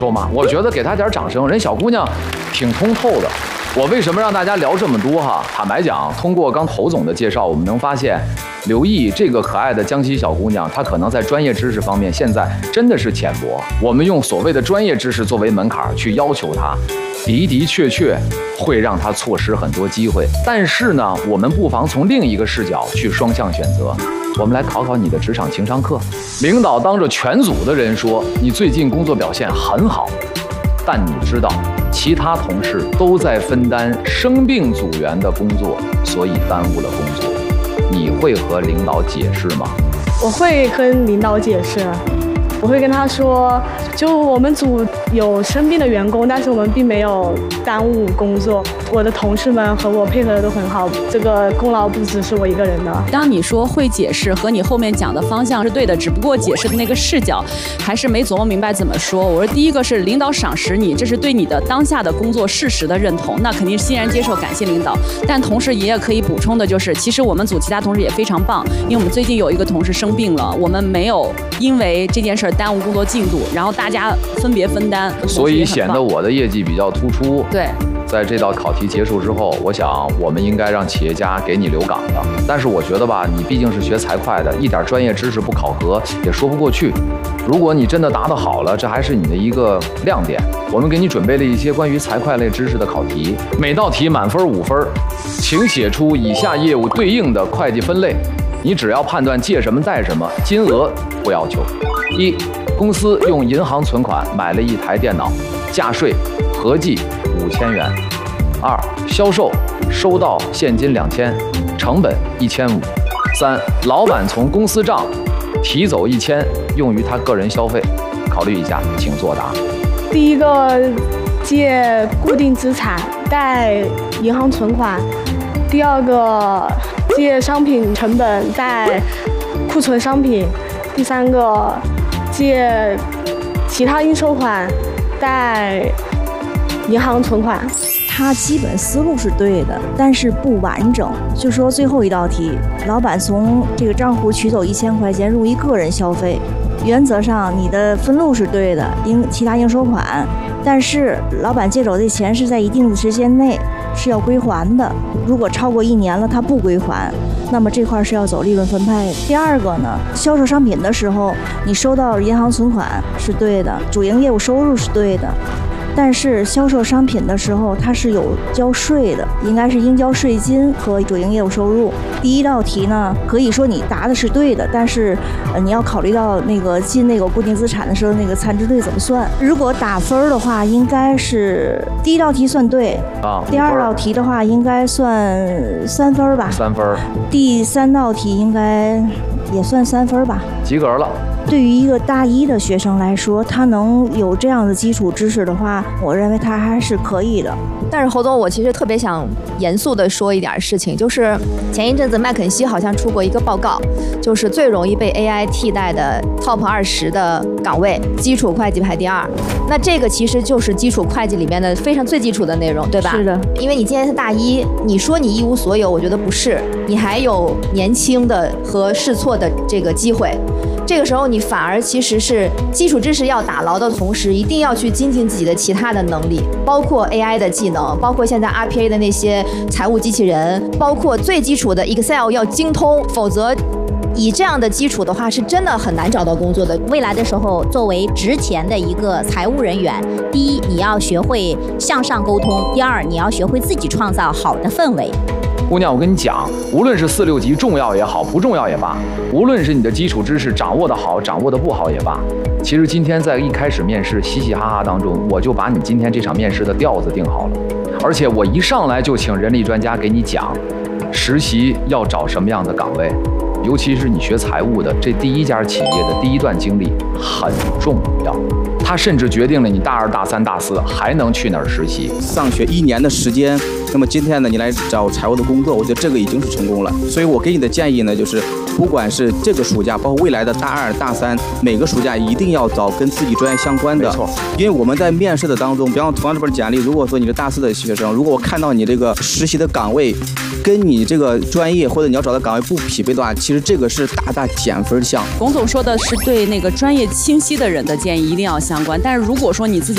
说嘛，我觉得给她点掌声，人小姑娘挺通透的。我为什么让大家聊这么多哈？坦白讲，通过刚侯总的介绍，我们能发现，刘毅这个可爱的江西小姑娘，她可能在专业知识方面现在真的是浅薄。我们用所谓的专业知识作为门槛去要求她，的确会让她错失很多机会。但是呢，我们不妨从另一个视角去双向选择。我们来考考你的职场情商课。领导当着全组的人说，你最近工作表现很好，但你知道其他同事都在分担生病组员的工作，所以耽误了工作。你会和领导解释吗？ 我会跟领导解释，我会跟他说，就我们组有生病的员工，但是我们并没有耽误工作。我的同事们和我配合的都很好，这个功劳不只是我一个人的。 当你说会解释和你后面讲的方向是对的，只不过解释的那个视角还是没琢磨明白怎么说。我说第一个是领导赏识你，这是对你的当下的工作事实的认同，那肯定欣然接受，感谢领导。但同时也可以补充的就是，其实我们组其他同事也非常棒，因为我们最近有一个同事生病了，我们没有因为这件事耽误工作进度，然后大家分别分担， 所以显得我的业绩比较突出。 对。 在这道考题结束之后，我想我们应该让企业家给你留岗的。但是我觉得吧，你毕竟是学财会的，一点专业知识不考核也说不过去。如果你真的答得好了，这还是你的一个亮点。我们给你准备了一些关于财会类知识的考题，每道题满分5分，请写出以下业务对应的会计分类。你只要判断借什么贷什么，金额不要求。1. 公司用银行存款买了一台电脑，价税合计5000元。2. 销售收到现金2000，成本1500。3. 老板从公司账提走1000，用于他个人消费。考虑一下，请作答。 第一个，借固定资产贷银行存款；第二个，借商品成本贷库存商品；第三个，借其他应收款贷银行存款。 他基本思路是对的，但是不完整。就说最后一道题，老板从这个账户取走1000块钱用于个人消费，原则上你的分路是对的，其他应收款，但是老板借走这钱是在一定的时间内是要归还的，如果超过1年了他不归还，那么这块是要走利润分配。第二个呢，销售商品的时候你收到银行存款是对的，主营业务收入是对的，但是销售商品的时候它是有交税的，应该是应交税金和主营业务收入。第一道题呢，可以说你答的是对的，但是你要考虑到那个进那个固定资产的时候，那个残值税怎么算。如果打分的话，应该是第一道题算对啊，第二道题的话应该算3分吧，3分。第三道题应该也算3分吧， 及格了。 对于一个大一的学生来说，他能有这样的基础知识的话，我认为他还是可以的。 但是侯总，我其实特别想严肃的说一点事情，就是前一阵子麦肯锡好像出过一个报告，就是最容易被 AI 替代的 Top 20的岗位，基础会计排第2。那这个其实就是基础会计里面的非常最基础的内容，对吧？ 是的。 因为你今天是大一，你说你一无所有，我觉得不是，你还有年轻的和试错的这个机会。这个时候你反而其实是基础知识要打牢的同时，一定要去精进自己的其他的能力，包括 AI 的技能，包括现在 RPA 的那些财务机器人，包括最基础的 Excel 要精通，否则以这样的基础的话，是真的很难找到工作的。 未来的时候，作为职前的一个财务人员，第一，你要学会向上沟通；第二，你要学会自己创造好的氛围。 姑娘，我跟你讲，无论是4、6级重要也好，不重要也罢，无论是你的基础知识掌握的好，掌握的不好也罢，其实今天在一开始面试嘻嘻哈哈当中，我就把你今天这场面试的调子定好了，而且我一上来就请人力专家给你讲，实习要找什么样的岗位，尤其是你学财务的，这第一家企业的第一段经历很重要。它甚至决定了你大2、大3、大4还能去哪儿实习。 上学1年的时间，那么今天呢，你来找财务的工作，我觉得这个已经是成功了。所以我给你的建议呢，就是不管是这个暑假，包括未来的大2、大3，每个暑假一定要找跟自己专业相关的。没错，因为我们在面试的当中，比方同样这份简历，如果说你是大4的学生，如果我看到你这个实习的岗位跟你这个专业或者你要找的岗位不匹配的话，其实这个是大大减分项。 龚总说的是对那个专业清晰的人的建议一定要相关，但是如果说你自己